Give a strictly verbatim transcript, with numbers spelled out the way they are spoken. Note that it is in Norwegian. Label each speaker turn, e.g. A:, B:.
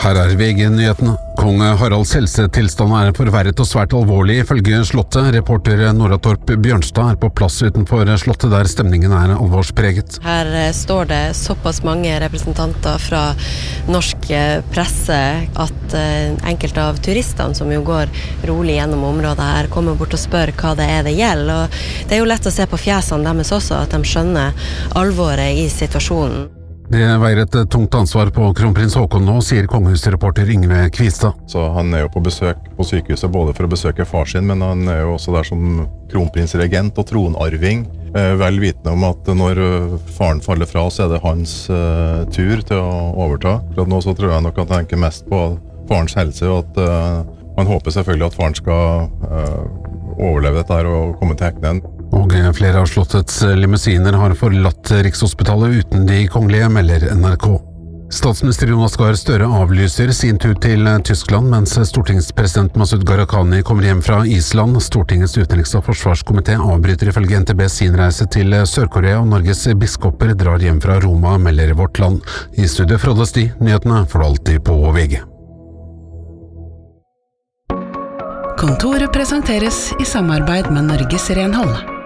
A: Her er V G-nyhetene. Kong Haralds helsetilstand er forverret og svært alvorlig ifølge slottet. Reporter Nora Torp Bjørnstad er på plass utenfor slottet der stemningen er alvorspreget.
B: Her står det såpass mange representanter fra norsk presse at enkelte av turistene som jo går rolig gjennom området her kommer bort og spør hva det er det gjelder. Og det er jo lett å se på fjesene deres også at de skjønner alvoret i situasjonen.
A: Det veier et tungt ansvar på kronprins Haakon nå, sier kongehusreporter Yngve Kvistad.
C: Så han er jo på besøk på sykehuset både for å besøke far sin, men han er jo også der som kronprinsregent og tronarving. Vel vitende om at når faren faller fra, så er det hans uh, tur til å overta. For nå så tror jeg nok at han tenker mest på farens helse, og at uh, man håper selvfølgelig at faren skal uh, overleve dette her og komme til hektene.
A: Og flere av slottets limousiner har forlatt Rikshospitalet uten de kongelige, melder N R K. Statsminister Jonas Gahr Støre avlyser sin tur til Tyskland, mens stortingspresident Masud Gharahkhani kommer hjem fra Island. Stortingets utenriks- og forsvarskomité avbryter ifølge N T B sin reise til Sør-Korea, og Norges biskoper drar hjem fra Roma, melder Vårt Land. I studiet Frode Sti, nyhetene får du alltid på V G.
D: Kontoret presenteres i samarbeid med Norges Renhold.